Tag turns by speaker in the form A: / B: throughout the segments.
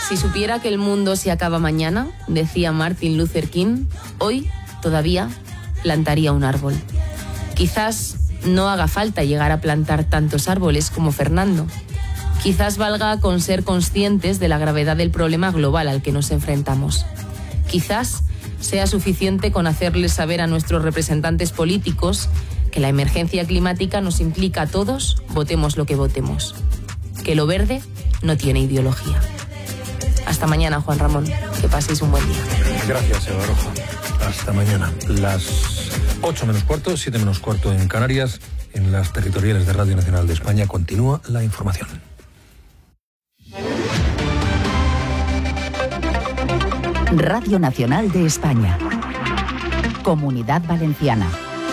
A: Si supiera que el mundo se acaba mañana, decía Martin Luther King, hoy todavía plantaría un árbol. Quizás no haga falta llegar a plantar tantos árboles como Fernando. Quizás valga con ser conscientes de la gravedad del problema global al que nos enfrentamos. Quizás sea suficiente con hacerles saber a nuestros representantes políticos que la emergencia climática nos implica a todos, votemos lo que votemos. Que lo verde no tiene ideología. Hasta mañana, Juan Ramón. Que paséis un buen día.
B: Gracias, Eva Roja. Hasta mañana. Las 8 menos cuarto, 7 menos cuarto en Canarias. En las territoriales de Radio Nacional de España continúa la información.
C: Radio Nacional de España. Comunidad Valenciana.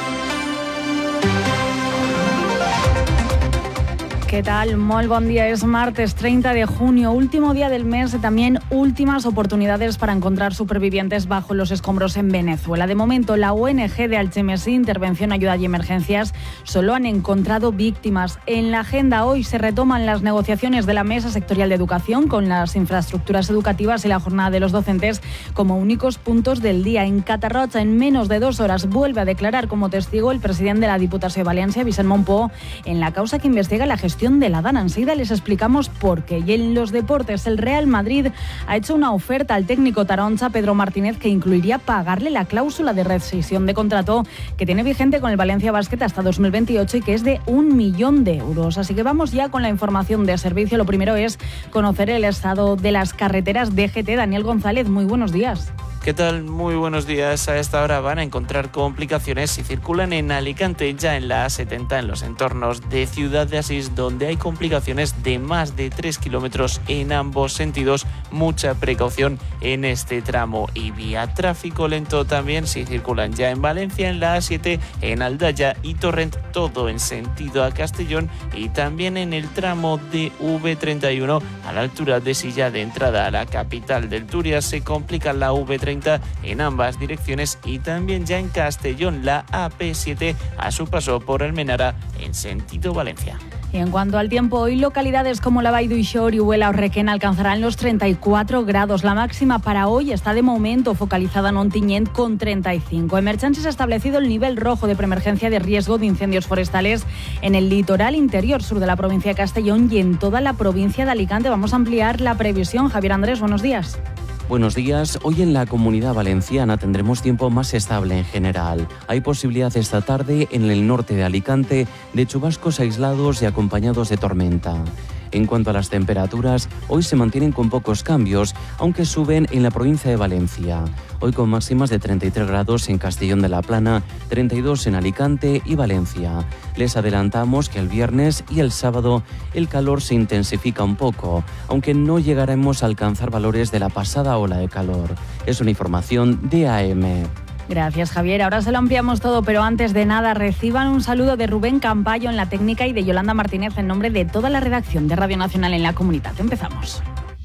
D: ¿Qué tal? Molt bon dia. Es martes 30 de junio, último día del mes y también últimas oportunidades para encontrar supervivientes bajo los escombros en Venezuela. De momento, la ONG de Algemesí, Intervención, Ayuda y Emergencias, solo han encontrado víctimas. En la agenda hoy se retoman las negociaciones de la Mesa Sectorial de Educación con las infraestructuras educativas y la jornada de los docentes como únicos puntos del día. En Catarroja, en menos de 2 horas, vuelve a declarar como testigo el presidente de la Diputación de Valencia, Vicent Montpó, en la causa que investiga la gestión de la Dana. Enseguida les explicamos por qué. Y en los deportes, el Real Madrid ha hecho una oferta al técnico taronja Pedro Martínez que incluiría pagarle la cláusula de rescisión de contrato que tiene vigente con el Valencia Basket hasta 2028 y que es de 1 millón de euros. Así que vamos ya con la información de servicio. Lo primero es conocer el estado de las carreteras. DGT, Daniel González, muy buenos días.
E: ¿Qué tal? Muy buenos días. A esta hora van a encontrar complicaciones si circulan en Alicante, ya en la A70, en los entornos de Ciudad de Asís, donde hay complicaciones de más de 3 kilómetros en ambos sentidos. Mucha precaución en este tramo. Y vía tráfico lento también si circulan ya en Valencia, en la A7, en Aldaya y Torrent, todo en sentido a Castellón, y también en el tramo de V31 a la altura de Silla, de entrada a la capital del Turia. Se complica la V30 en ambas direcciones, y también ya en Castellón la AP7 a su paso por Almenara en sentido Valencia.
D: Y en cuanto al tiempo, hoy localidades como la Vall d'Uixó, Orihuela o Requena alcanzarán los 34 grados. La máxima para hoy está de momento focalizada en Ontinyent con 35. Emergències ha establecido el nivel rojo de preemergencia de riesgo de incendios forestales en el litoral interior sur de la provincia de Castellón y en toda la provincia de Alicante. Vamos a ampliar la previsión. Javier Andrés, buenos días.
F: Buenos días. Hoy en la Comunidad Valenciana tendremos tiempo más estable en general. Hay posibilidad esta tarde en el norte de Alicante de chubascos aislados y acompañados de tormenta. En cuanto a las temperaturas, hoy se mantienen con pocos cambios, aunque suben en la provincia de Valencia. Hoy con máximas de 33 grados en Castellón de la Plana, 32 en Alicante y Valencia. Les adelantamos que el viernes y el sábado el calor se intensifica un poco, aunque no llegaremos a alcanzar valores de la pasada ola de calor. Es una información de AM.
D: Gracias, Javier. Ahora se lo ampliamos todo, pero antes de nada reciban un saludo de Rubén Campayo en la técnica y de Yolanda Martínez en nombre de toda la redacción de Radio Nacional en la Comunidad. Empezamos.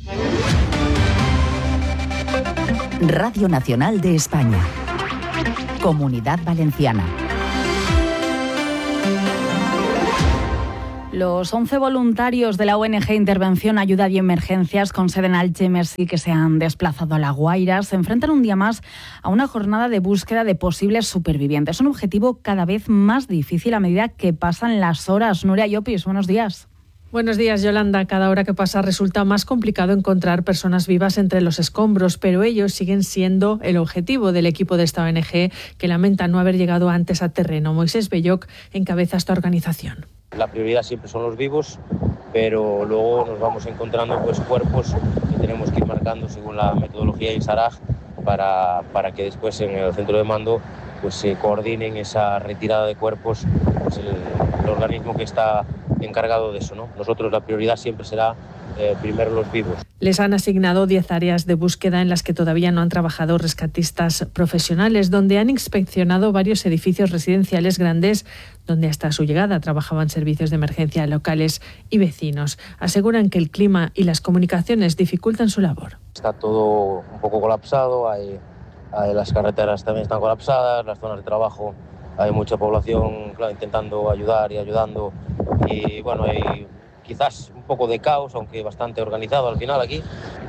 C: Radio Nacional de España. Comunidad Valenciana.
D: Los 11 voluntarios de la ONG Intervención, Ayuda y Emergencias con sede en Algemesí que se han desplazado a La Guaira se enfrentan un día más a una jornada de búsqueda de posibles supervivientes. Un objetivo cada vez más difícil a medida que pasan las horas. Nuria Llopis, buenos días.
G: Buenos días, Yolanda. Cada hora que pasa resulta más complicado encontrar personas vivas entre los escombros, pero ellos siguen siendo el objetivo del equipo de esta ONG, que lamenta no haber llegado antes a terreno. Moisés Belloc encabeza esta organización.
H: La prioridad siempre son los vivos, pero luego nos vamos encontrando cuerpos que tenemos que ir marcando según la metodología ISARAG para que después en el centro de mando se coordinen esa retirada de cuerpos, el organismo que está encargado de eso, ¿no? Nosotros la prioridad siempre será primero los vivos.
G: Les han asignado 10 áreas de búsqueda en las que todavía no han trabajado rescatistas profesionales, donde han inspeccionado varios edificios residenciales grandes donde hasta su llegada trabajaban servicios de emergencia locales y vecinos. Aseguran que el clima y las comunicaciones dificultan su labor.
H: Está todo un poco colapsado, las carreteras también están colapsadas, las zonas de trabajo hay mucha población, claro, intentando ayudar y ayudando, y bueno, hay quizás un poco de caos, aunque bastante organizado al final aquí,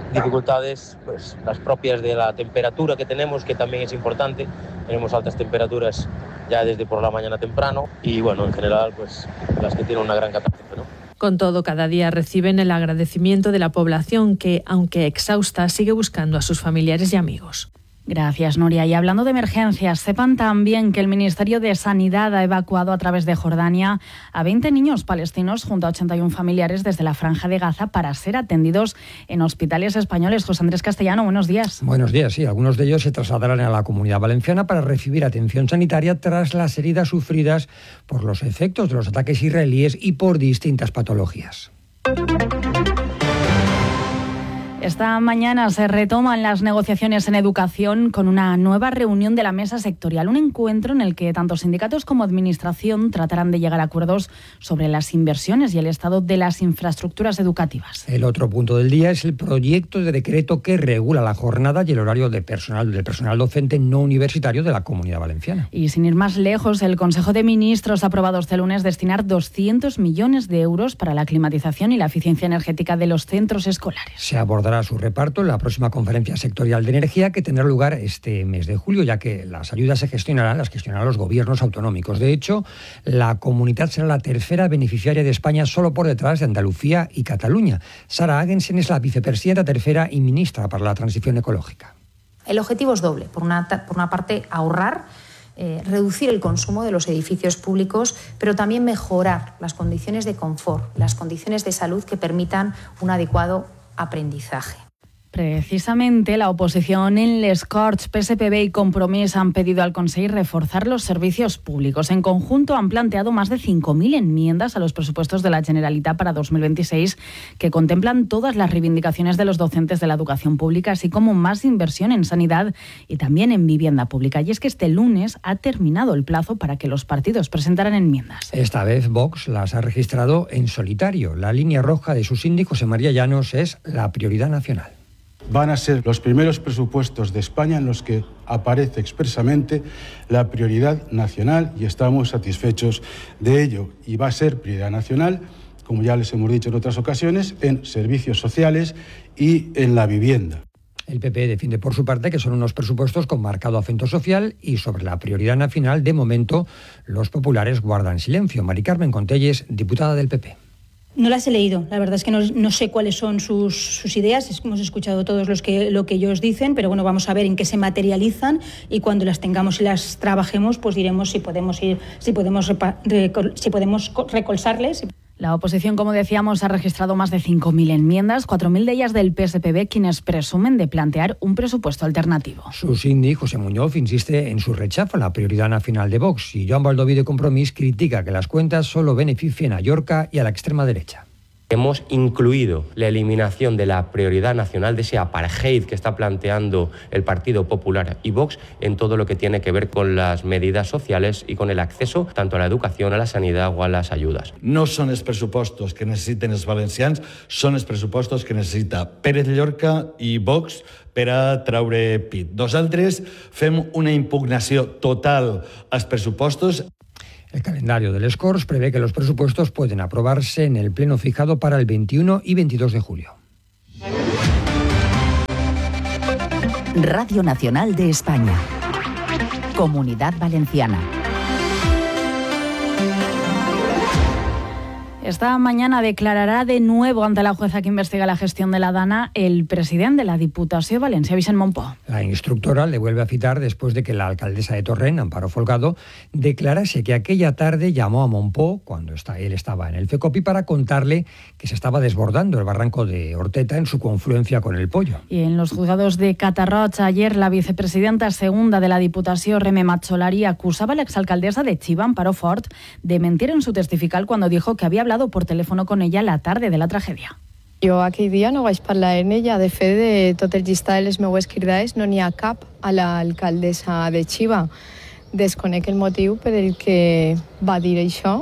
H: dificultades pues las propias de la temperatura que tenemos, que también es importante. Tenemos altas temperaturas ya desde por la mañana temprano y bueno, en general pues las que tienen una gran catástrofe, ¿no?
G: Con todo, cada día reciben el agradecimiento de la población que, aunque exhausta, sigue buscando a sus familiares y amigos.
D: Gracias, Nuria. Y hablando de emergencias, sepan también que el Ministerio de Sanidad ha evacuado a través de Jordania a 20 niños palestinos junto a 81 familiares desde la Franja de Gaza para ser atendidos en hospitales españoles. José Andrés Castellano, buenos días.
I: Buenos días, sí. Algunos de ellos se trasladarán a la Comunidad Valenciana para recibir atención sanitaria tras las heridas sufridas por los efectos de los ataques israelíes y por distintas patologías.
D: Esta mañana se retoman las negociaciones en educación con una nueva reunión de la mesa sectorial, un encuentro en el que tanto sindicatos como administración tratarán de llegar a acuerdos sobre las inversiones y el estado de las infraestructuras educativas.
I: El otro punto del día es el proyecto de decreto que regula la jornada y el horario del personal docente no universitario de la Comunidad Valenciana.
D: Y sin ir más lejos, el Consejo de Ministros ha aprobado este lunes destinar 200 millones de euros para la climatización y la eficiencia energética de los centros escolares.
I: Se abordará su reparto en la próxima conferencia sectorial de energía que tendrá lugar este mes de julio, ya que las ayudas las gestionarán los gobiernos autonómicos. De hecho, la comunidad será la tercera beneficiaria de España, solo por detrás de Andalucía y Cataluña. Sara Agensen es la vicepresidenta tercera y ministra para la transición ecológica.
J: El objetivo es doble. Por una parte, ahorrar, reducir el consumo de los edificios públicos, pero también mejorar las condiciones de confort, las condiciones de salud que permitan un adecuado aprendizaje.
D: Precisamente la oposición en les Corts, PSPB y Compromís han pedido al Consell reforzar los servicios públicos. En conjunto han planteado más de 5.000 enmiendas a los presupuestos de la Generalitat para 2026 que contemplan todas las reivindicaciones de los docentes de la educación pública, así como más inversión en sanidad y también en vivienda pública. Y es que este lunes ha terminado el plazo para que los partidos presentaran enmiendas.
I: Esta vez Vox las ha registrado en solitario. La línea roja de su síndico, José María Llanos, es la prioridad nacional.
K: Van a ser los primeros presupuestos de España en los que aparece expresamente la prioridad nacional y estamos satisfechos de ello. Y va a ser prioridad nacional, como ya les hemos dicho en otras ocasiones, en servicios sociales y en la vivienda.
I: El PP defiende por su parte que son unos presupuestos con marcado acento social y sobre la prioridad nacional, de momento, los populares guardan silencio. Mari Carmen Contelles, diputada del PP.
L: No las he leído, la verdad es que no sé cuáles son sus ideas, hemos escuchado todos lo que ellos dicen, pero bueno, vamos a ver en qué se materializan y cuando las tengamos y las trabajemos, pues diremos si podemos recolzarles.
D: La oposición, como decíamos, ha registrado más de 5.000 enmiendas, 4.000 de ellas del PSPB, quienes presumen de plantear un presupuesto alternativo.
I: Su síndic, José Muñoz, insiste en su rechazo a la prioridad nacional de Vox y Joan Baldoví de Compromís critica que las cuentas solo beneficien a Llorca y a la extrema derecha.
M: Hemos incluido la eliminación de la prioridad nacional, de ese apartheid que está planteando el Partido Popular y Vox en todo lo que tiene que ver con las medidas sociales y con el acceso tanto a la educación, a la sanidad o a les ayudes.
N: No són els pressupostos que necessiten els valencians, són els pressupostos que necessita Pérez Llorca i Vox per a traure pit. Nosaltres fem una impugnació total als pressupostos.
I: El calendario del Corts prevé que los presupuestos pueden aprobarse en el pleno fijado para el 21 y 22 de julio.
C: Radio Nacional de España. Comunidad Valenciana.
D: Esta mañana declarará de nuevo ante la jueza que investiga la gestión de la Dana el presidente de la Diputació Valencia, Vicent Montpó.
I: La instructora le vuelve a citar después de que la alcaldesa de Torrent, Amparo Folgado, declarase que aquella tarde llamó a Montpó, cuando él estaba en el FECOPI, para contarle que se estaba desbordando el barranco de Orteta en su confluencia con el Pollo.
D: Y en los juzgados de Catarroch, ayer la vicepresidenta segunda de la Diputació, Reme Macholari, acusaba a la exalcaldesa de Chiva, Amparo Fort, de mentir en su testifical cuando dijo que había hablado por teléfono con ella la tarde de la tragedia.
O: Jo aquell dia no vaig parlar amb ella. De fet, de tot el llistat de les meues cridades no n'hi ha cap a l'alcaldessa de Chiva. Desconec el motiu per el que va dir això.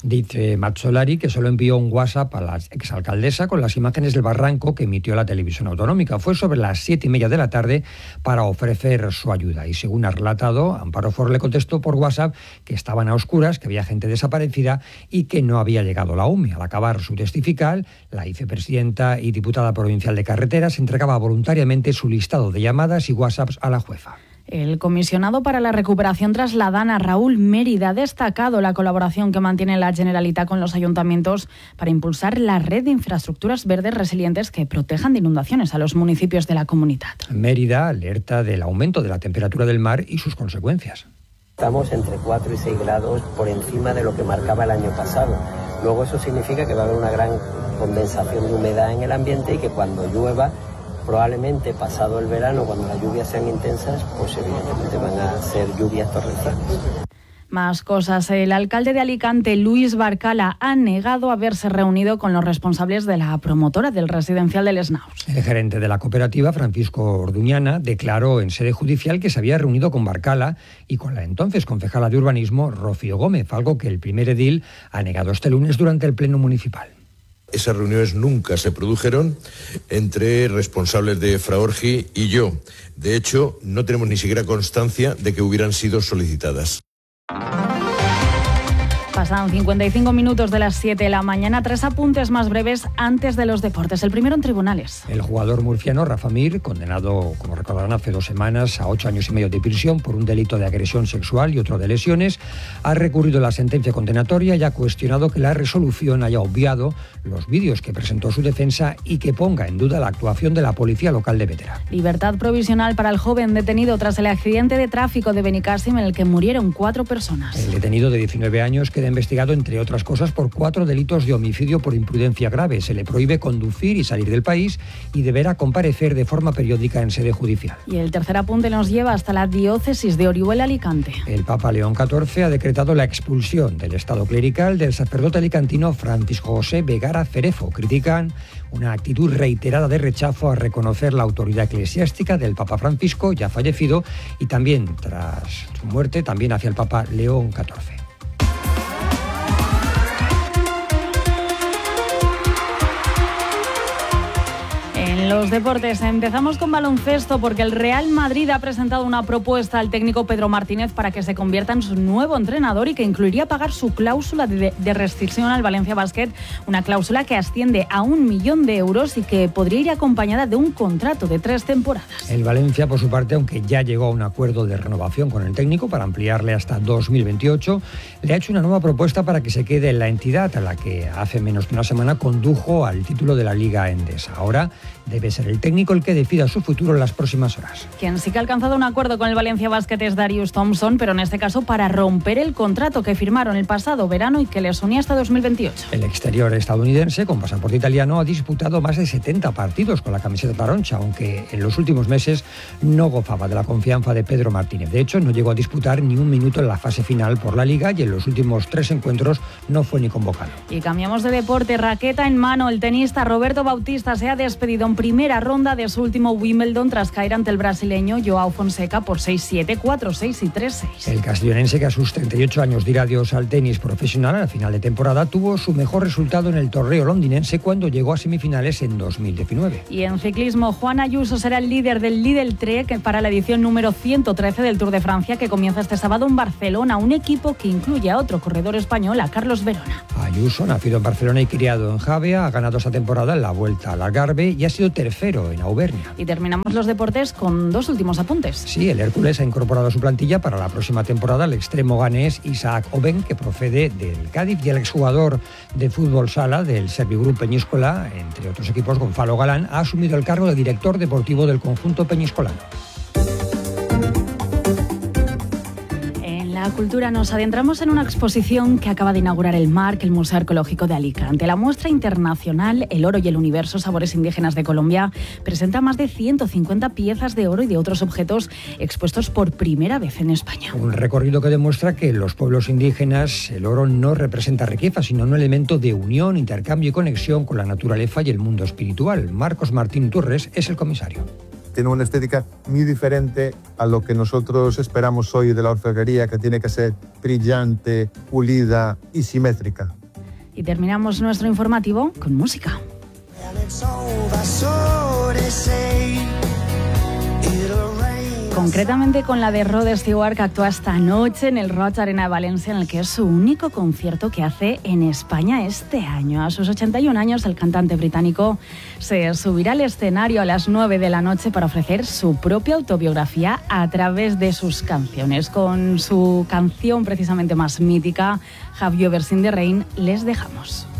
I: Dice Mazzolari que solo envió un WhatsApp a la exalcaldesa con las imágenes del barranco que emitió la televisión autonómica. Fue sobre las 7:30 de la tarde para ofrecer su ayuda. Y según ha relatado, Amparo Forn le contestó por WhatsApp que estaban a oscuras, que había gente desaparecida y que no había llegado la UME. Al acabar su testifical, la vicepresidenta y diputada provincial de Carreteras entregaba voluntariamente su listado de llamadas y WhatsApps a la jueza.
D: El comisionado para la recuperación trasladana, Raúl Mérida, ha destacado la colaboración que mantiene la Generalitat con los ayuntamientos para impulsar la red de infraestructuras verdes resilientes que protejan de inundaciones a los municipios de la comunidad.
I: Mérida alerta del aumento de la temperatura del mar y sus consecuencias.
P: Estamos entre 4 y 6 grados por encima de lo que marcaba el año pasado. Luego eso significa que va a haber una gran condensación de humedad en el ambiente y que cuando llueva, probablemente pasado el verano, cuando las lluvias sean intensas, pues evidentemente van a ser lluvias torrenciales.
D: Más cosas. El alcalde de Alicante, Luis Barcala, ha negado haberse reunido con los responsables de la promotora del residencial del Snaus.
I: El gerente de la cooperativa, Francisco Orduñana, declaró en sede judicial que se había reunido con Barcala y con la entonces concejala de urbanismo, Rocío Gómez, algo que el primer edil ha negado este lunes durante el pleno municipal.
Q: Esas reuniones nunca se produjeron entre responsables de Fraorgi y yo. De hecho, no tenemos ni siquiera constancia de que hubieran sido solicitadas.
D: Pasan 55 minutos de las 7 de la mañana. 3 apuntes más breves antes de los deportes. El primero en tribunales.
I: El jugador murciano Rafa Mir, condenado, como recordarán, hace 2 semanas a 8 años y medio de prisión por un delito de agresión sexual y otro de lesiones, ha recurrido la sentencia condenatoria y ha cuestionado que la resolución haya obviado los vídeos que presentó su defensa y que ponga en duda la actuación de la policía local de Bétera.
D: Libertad provisional para el joven detenido tras el accidente de tráfico de Benicàssim en el que murieron 4 personas.
I: El detenido de 19 años queda investigado, entre otras cosas, por 4 delitos de homicidio por imprudencia grave. Se le prohíbe conducir y salir del país y deberá comparecer de forma periódica en sede judicial.
D: Y el tercer apunte nos lleva hasta la diócesis de Orihuela-Alicante.
I: El Papa León XIV ha decretado la expulsión del estado clerical del sacerdote alicantino Francisco José Vegara Ferefo. Critican una actitud reiterada de rechazo a reconocer la autoridad eclesiástica del Papa Francisco, ya fallecido, y también, tras su muerte, también hacia el Papa León XIV.
D: En los deportes empezamos con baloncesto porque el Real Madrid ha presentado una propuesta al técnico Pedro Martínez para que se convierta en su nuevo entrenador y que incluiría pagar su cláusula de restricción al Valencia Basket, una cláusula que asciende a 1 millón de euros y que podría ir acompañada de un contrato de 3 temporadas.
I: El Valencia, por su parte, aunque ya llegó a un acuerdo de renovación con el técnico para ampliarle hasta 2028, le ha hecho una nueva propuesta para que se quede en la entidad a la que hace menos de una semana condujo al título de la Liga Endesa. Ahora debe ser el técnico el que decida su futuro en las próximas horas.
D: Quien sí que ha alcanzado un acuerdo con el Valencia Basket es Darius Thompson, pero en este caso para romper el contrato que firmaron el pasado verano y que les unía hasta 2028.
I: El exterior estadounidense, con pasaporte italiano, ha disputado más de 70 partidos con la camiseta taroncha, aunque en los últimos meses no gozaba de la confianza de Pedro Martínez. De hecho, no llegó a disputar ni un minuto en la fase final por la Liga y en los últimos 3 encuentros no fue ni convocado.
D: Y cambiamos de deporte. Raqueta en mano. El tenista Roberto Bautista se ha despedido en primera ronda de su último Wimbledon tras caer ante el brasileño Joao Fonseca por 6-7, 4-6 y 3-6.
I: El castellonense, que a sus 38 años dirá adiós al tenis profesional al final de temporada, tuvo su mejor resultado en el torneo londinense cuando llegó a semifinales en 2019.
D: Y en ciclismo, Juan Ayuso será el líder del Lidl Trek para la edición número 113 del Tour de Francia, que comienza este sábado en Barcelona, un equipo que incluye a otro corredor español, a Carlos Verona.
I: Ayuso, nacido en Barcelona y criado en Javea, ha ganado esta temporada en la Vuelta al Algarve y ha sido tercero en Auvernia.
D: Y terminamos los deportes con 2 últimos apuntes.
I: Sí, el Hércules ha incorporado a su plantilla para la próxima temporada al extremo ganés Isaac Oben, que procede del Cádiz, y el exjugador de fútbol sala del Servigroup Peñíscola, entre otros equipos, Gonzalo Galán, ha asumido el cargo de director deportivo del conjunto peñíscolano.
D: La cultura, nos adentramos en una exposición que acaba de inaugurar el MARC, el Museo Arqueológico de Alicante. La muestra internacional El oro y el universo, sabores indígenas de Colombia, presenta más de 150 piezas de oro y de otros objetos expuestos por primera vez en España.
I: Un recorrido que demuestra que en los pueblos indígenas el oro no representa riqueza, sino un elemento de unión, intercambio y conexión con la naturaleza y el mundo espiritual. Marcos Martín Turres es el comisario.
R: tiene una estética muy diferente a lo que nosotros esperamos hoy de la orfebrería, que tiene que ser brillante, pulida y simétrica.
D: Y terminamos nuestro informativo con música. Concretamente con la de Rod Stewart, que actúa esta noche en el Roig Arena de Valencia, en el que es su único concierto que hace en España este año. A sus 81 años, el cantante británico se subirá al escenario a las 9 de la noche para ofrecer su propia autobiografía a través de sus canciones. Con su canción precisamente más mítica, Have You Ever Seen the Rain, les dejamos.